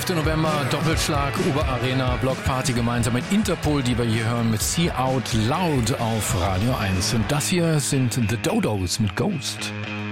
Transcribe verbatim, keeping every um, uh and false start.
elften November, Doppelschlag, Uber Arena, Blockparty gemeinsam mit Interpol, die wir hier hören mit See Out Loud auf Radio eins. Und das hier sind The Dodos mit Ghost.